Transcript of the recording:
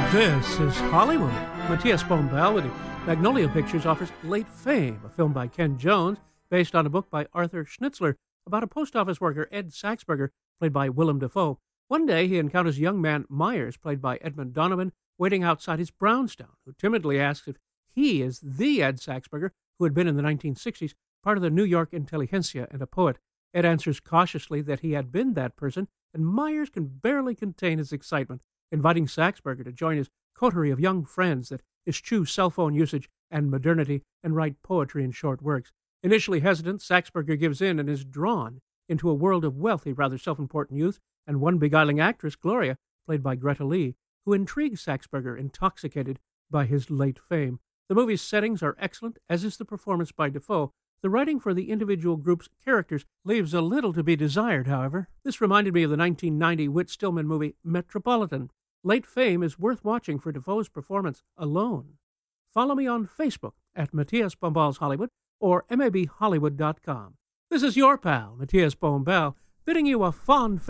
This is Hollywood. Matthias Bombal with the Magnolia Pictures offers Late Fame, a film by Ken Jones, based on a book by Arthur Schnitzler about a post office worker, Ed Saxberger, played by Willem Dafoe. One day he encounters a young man, Myers, played by Edmund Donovan, waiting outside his brownstone, who timidly asks if he is the Ed Saxberger who had been in the 1960s part of the New York intelligentsia and a poet. Ed answers cautiously that he had been that person, and Myers can barely contain his excitement, inviting Saxberger to join his coterie of young friends that eschew cell phone usage and modernity and write poetry in short works. Initially hesitant, Saxberger gives in and is drawn into a world of wealthy, rather self-important youth and one beguiling actress, Gloria, played by Greta Lee, who intrigues Saxberger, intoxicated by his late fame. The movie's settings are excellent, as is the performance by Dafoe. The writing for the individual group's characters leaves a little to be desired, however. This reminded me of the 1990 Whit Stillman movie Metropolitan. Late Fame is worth watching for Dafoe's performance alone. Follow me on Facebook at Matthias Bombal's Hollywood or mabhollywood.com. This is your pal, Matthias Bombal, bidding you a fond farewell.